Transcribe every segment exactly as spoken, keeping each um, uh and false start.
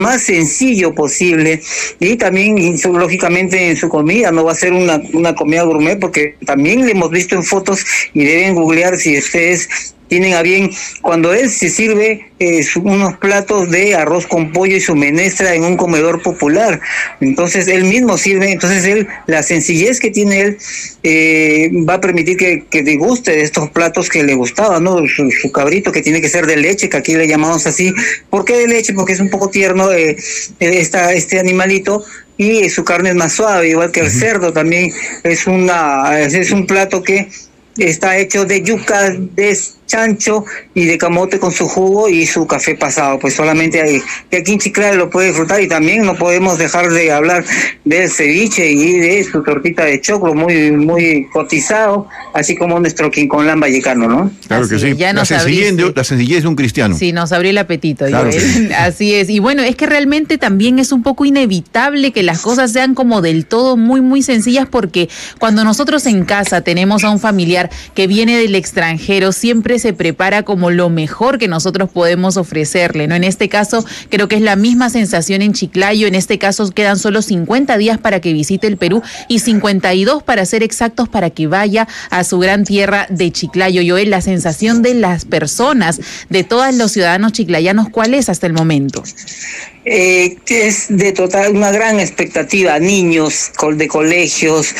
más sencillo posible, y también y su, lógicamente en su comida no va a ser una, una comida gourmet, porque también le hemos visto en fotos y deben googlear si ustedes tienen a bien, cuando él se sirve eh, su, unos platos de arroz con pollo y su menestra en un comedor popular. Entonces él mismo sirve, entonces él, la sencillez que tiene él eh, va a permitir que, que deguste de estos platos que le gustaban, ¿no? Su, su cabrito, que tiene que ser de leche, que aquí le llamamos así. ¿Por qué de leche? Porque es un poco tierno eh, esta, este animalito, y su carne es más suave, igual que el cerdo. También es una es un plato que está hecho de yuca, de chancho y de camote con su jugo y su café pasado. Pues solamente hay, que aquí en Chiclayo lo puede disfrutar. Y también no podemos dejar de hablar del ceviche y de su tortita de choclo, muy muy cotizado, así como nuestro quincón vallecano, ¿no? Claro que así sí. Ya la, sencillez de, la sencillez de un cristiano. Sí, nos abrió el apetito. Claro que sí. Así es. Y bueno, es que realmente también es un poco inevitable que las cosas sean como del todo muy, muy sencillas, porque cuando nosotros en casa tenemos a un familiar que viene del extranjero, siempre se prepara como lo mejor que nosotros podemos ofrecerle, ¿no? En este caso, creo que es la misma sensación en Chiclayo. En este caso, quedan solo cincuenta días para que visite el Perú y cincuenta y dos, para ser exactos, para que vaya a su gran tierra de Chiclayo. Joel, la sensación de las personas, de todos los ciudadanos chiclayanos, ¿cuál es hasta el momento? Eh, es de total una gran expectativa. Niños de colegios,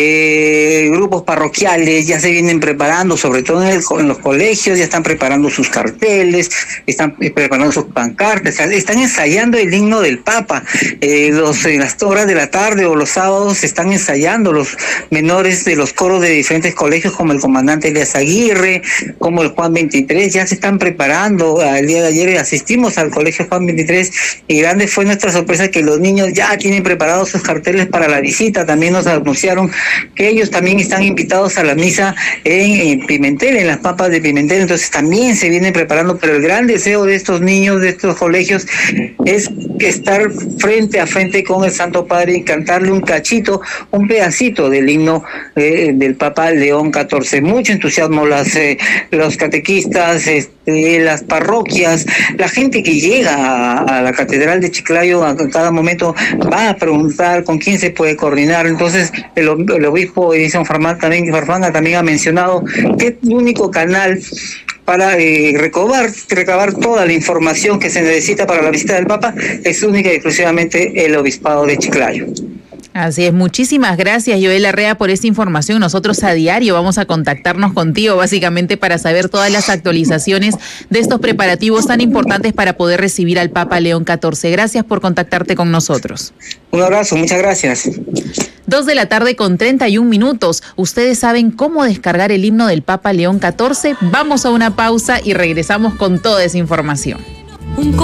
eh, grupos parroquiales ya se vienen preparando, sobre todo en, el, en los colegios, ya están preparando sus carteles, están preparando sus pancartas, están ensayando el himno del Papa. Eh, los, en las horas de la tarde o los sábados están ensayando los menores de los coros de diferentes colegios, como el comandante Elias Aguirre, como el Juan veintitrés, ya se están preparando. El día de ayer asistimos al colegio Juan veintitrés y grande fue nuestra sorpresa que los niños ya tienen preparados sus carteles para la visita. También nos anunciaron que ellos también están invitados a la misa en, en Pimentel, en las papas de Pimentel, entonces también se vienen preparando. Pero el gran deseo de estos niños, de estos colegios, es estar frente a frente con el Santo Padre y cantarle un cachito, un pedacito del himno eh, del Papa León catorce. Mucho entusiasmo, las eh, los catequistas, este, las parroquias, la gente que llega a, a la catedral de Chiclayo a cada momento va a preguntar con quién se puede coordinar. Entonces el, el obispo Edison Farfán también, Farfán también ha mencionado que es el único canal para eh, recabar, recabar toda la información que se necesita para la visita del Papa es única y exclusivamente el obispado de Chiclayo. Así es, muchísimas gracias, Joel Larrea, por esta información. Nosotros a diario vamos a contactarnos contigo, básicamente para saber todas las actualizaciones de estos preparativos tan importantes para poder recibir al Papa León catorce. Gracias por contactarte con nosotros. Un abrazo, muchas gracias. Dos de la tarde con treinta y un minutos. ¿Ustedes saben cómo descargar el himno del Papa León catorce? Vamos a una pausa y regresamos con toda esa información.